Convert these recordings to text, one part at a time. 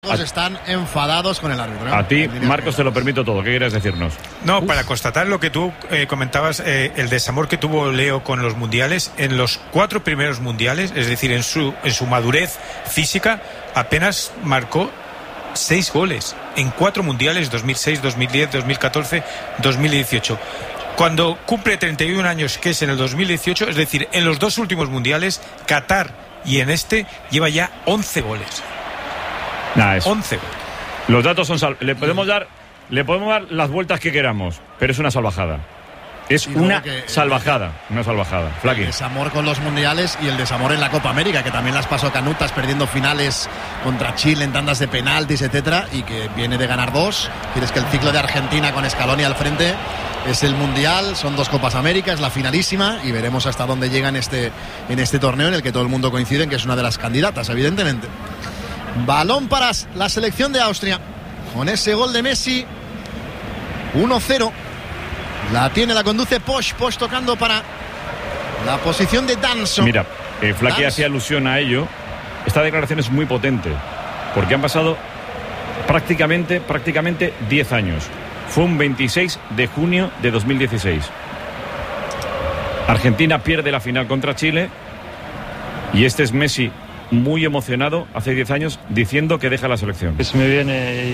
Marcos están enfadados con el árbitro. A ti, Marcos, te lo permito todo. ¿Qué quieres decirnos? No, para constatar lo que tú comentabas, el desamor que tuvo Leo con los mundiales, en los 4 primeros mundiales, es decir, en su madurez física, apenas marcó 6 goles en 4 mundiales, 2006, 2010, 2014, 2018. Cuando cumple 31 años, que es en el 2018, es decir, en los 2 últimos mundiales, Qatar y en este, lleva ya 11 goles. 11 goles. Los datos son... Le podemos dar las vueltas que queramos, pero es una salvajada. Es una salvajada. Flaqui. El desamor con los mundiales y el desamor en la Copa América, que también las pasó canutas, perdiendo finales contra Chile en tandas de penaltis, etcétera, y que viene de ganar 2. Quieres que el ciclo de Argentina con Scaloni al frente es el mundial, son 2 Copas América, es la finalísima, y veremos hasta dónde llega en este torneo, en el que todo el mundo coincide en que es una de las candidatas, evidentemente. Balón para la selección de Austria, con ese gol de Messi, 1-0. La tiene, la conduce Posch tocando para la posición de Danso. Mira, Flaqui hacía alusión a ello. Esta declaración es muy potente, porque han pasado prácticamente 10 años. Fue un 26 de junio de 2016. Argentina pierde la final contra Chile, y este es Messi muy emocionado hace 10 años diciendo que deja la selección. Se me viene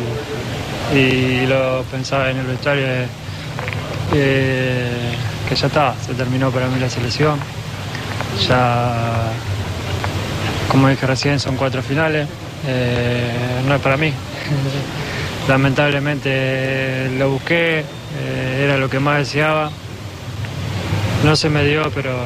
y lo pensaba en el vestuario, que ya está, se terminó para mí la selección. Ya, como dije recién, son 4 finales, no es para mí. Lamentablemente lo busqué, era lo que más deseaba. No se me dio, pero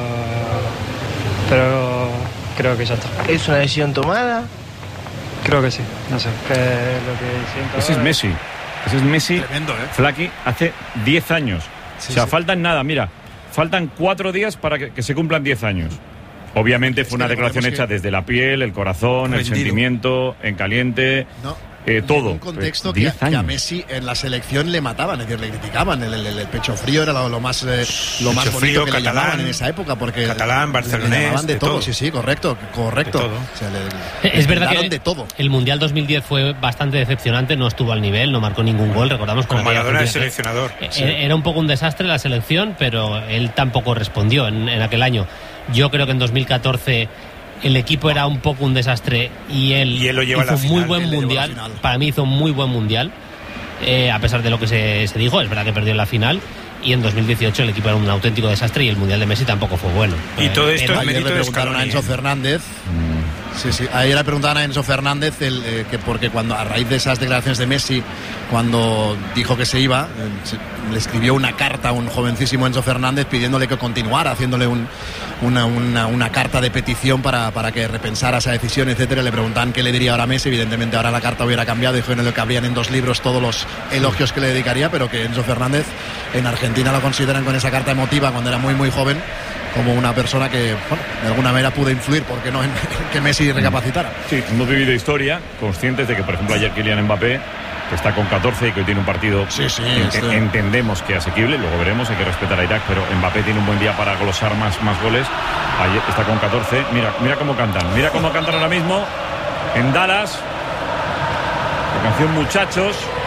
creo que ya está. ¿Es una decisión tomada? Creo que sí, no sé. Lo que siento Ese es Messi. Ese es Messi. Tremendo, Flaqui, hace 10 años. Sí, o sea, sí. faltan nada, mira. Faltan 4 días para que se cumplan 10 años. Obviamente fue una declaración hecha desde la piel, el corazón, el sentimiento, en caliente. No. Todo. Un contexto que a Messi en la selección le mataban, es decir, le criticaban. El pecho frío era lo más bonito frío, que catalán, le llamaban en esa época, porque catalán, barcelonés, le llamaban de todo. todo. Sí, correcto. De todo. O sea, es verdad que de todo. El Mundial 2010 fue bastante decepcionante, no estuvo al nivel, no marcó ningún gol, recordamos con Maradona de seleccionador. Era un poco un desastre la selección, pero él tampoco respondió en aquel año. Yo creo que en 2014 el equipo era un poco un desastre y él lo lleva hizo un muy buen mundial. Para mí hizo un muy buen mundial, a pesar de lo que se dijo. Es verdad que perdió en la final, y en 2018 el equipo era un auténtico desastre y el mundial de Messi tampoco fue bueno. Y todo esto es ayer le preguntaron a Enzo Fernández. Ayer le preguntaban a Enzo Fernández que porque cuando, a raíz de esas declaraciones de Messi, cuando dijo que se iba, le escribió una carta a un jovencísimo Enzo Fernández pidiéndole que continuara, haciéndole una carta de petición para que repensara esa decisión, etcétera. Le preguntaban qué le diría ahora a Messi. Evidentemente ahora la carta hubiera cambiado y dijeron que habrían en 2 libros todos los elogios que le dedicaría, pero que Enzo Fernández en Argentina lo consideran, con esa carta emotiva cuando era muy muy joven, como una persona que, bueno, de alguna manera pudo influir, ¿por qué no?, en que Messi recapacitara. Sí, hemos vivido historia, conscientes de que, por ejemplo, ayer Kylian Mbappé, que está con 14 y que hoy tiene un partido entendemos que asequible, luego veremos, hay que respetar a Irak, pero Mbappé tiene un buen día para glosar más goles. Ayer está con 14, mira cómo cantan ahora mismo en Dallas, la canción Muchachos.